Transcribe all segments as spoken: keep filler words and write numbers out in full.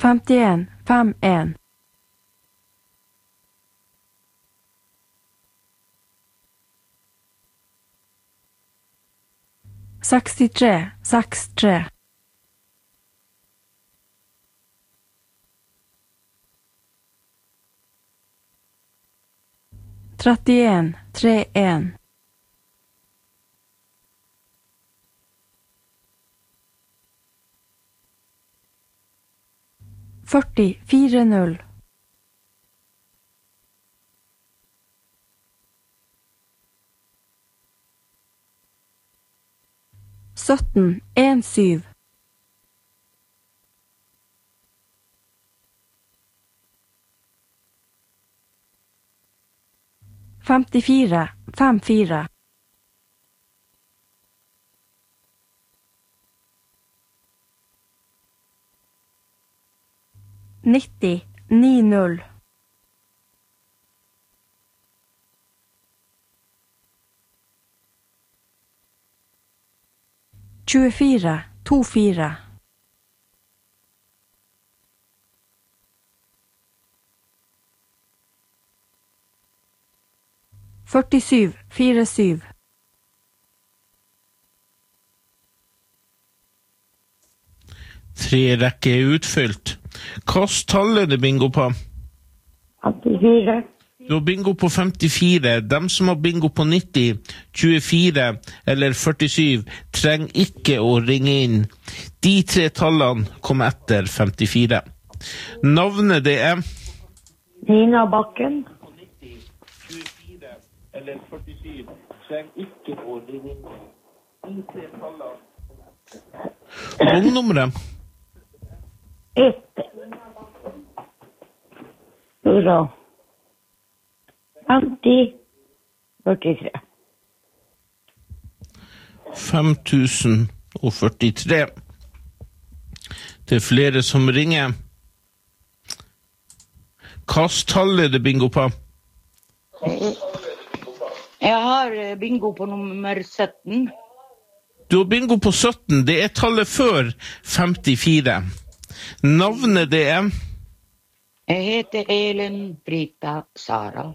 femtien, fem en. sekstitre, seks tre. trettien, tre en. førti, fire null. sytten, en syv. femtifire, fem fire. nitti, ni null. tjuefire, to fire. førtisju, fire syv. Tre rekker er utfylt. Hvilket tall er det bingo på? femtifire. Du har bingo på femtifire. De som har bingo på nitti, tjuefire eller førtisju trenger ikke å ringe inn. De tre tallene kommer etter femtifire. Navnet det er Nina Bakken. nitti, tjuefire eller førtisju trenger ikke å ringe inn. De tre tallene Vognnummeret? Ett. Hurra. femti, førtitre. fem tusen og førtitre. Det er flere som ringer. Hvilket tall er det bingo på? Jeg har bingo på nummer sytten. Du har bingo på sytten. Det er tallet før femtifire. Navnet det er Jeg heter Elin Brita Sara.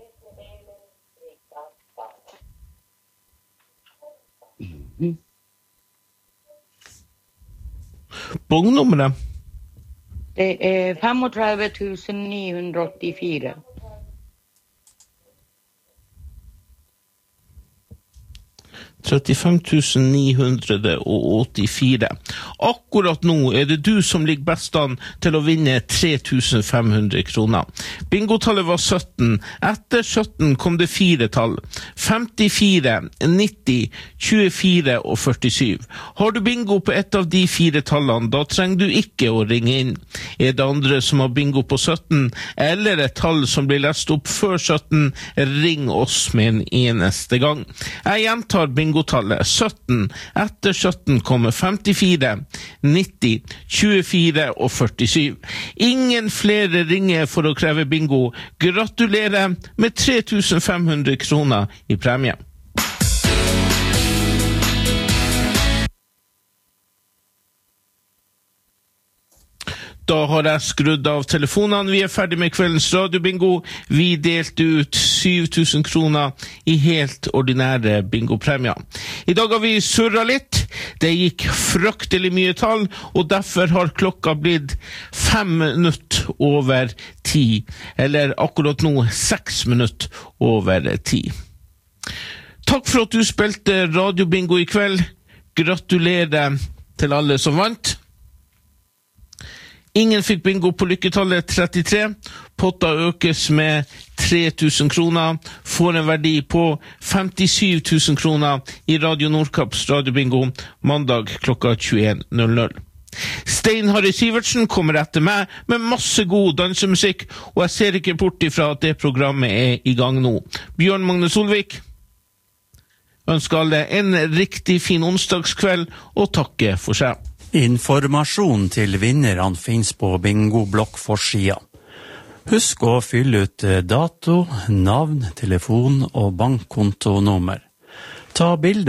Mm. Vognnummeret? Det er trettien tusen ni hundre og åttifire. trettifem tusen ni hundre og åttifire. Akkurat nå er det du som ligger best an til å vinne tre tusen fem hundre kroner. Bingotallet var sytten. Etter sytten kom det fire tall. femtifire, nitti, tjuefire og førtisju. Har du bingo på et av de fire tallene, da trenger du ikke å ringe inn. Er det andre som har bingo på sytten, eller et tall som blir lest opp før sytten, ring oss med en eneste gang. Jeg gjentar bingo Bingotallet sytten. Etter sytten kommer femtifire, nitti, tjuefire og førtisju. Ingen flere ringer for å kreve bingo. Gratulerer med tre tusen fem hundre kroner i premie. Da har jeg skrudd av telefonene. Vi er ferdig med kveldens radiobingo. Vi delte ut syv tusen kroner i helt ordinære bingopremier. I dag har vi surret litt. Det gikk fryktelig mye tall, og derfor har klokka blitt fem minutter over ti. Eller akkurat nå seks minutter over ti. Takk for at du spilte radiobingo i kveld. Gratulerer til alle som vant. Ingen fikk bingo på lykketallet trettitre. Potta økes med tre tusen kroner. Får en verdi på femtisju tusen kroner i Radio Nordkaps radiobingo mandag klokka tjueen null null. Stein Harry Sivertsen kommer etter meg med masse god dansemusikk, og jeg ser ikke bort ifra at det programmet er i gang nå. Bjørn Magne Solvik ønsker alle en riktig fin onsdagskveld og takke for seg. Informasjon til vinnerne finnes på bingo-blokk-forsida. Husk å fylle ut dato, navn, telefon og bankkontonummer. Ta bilde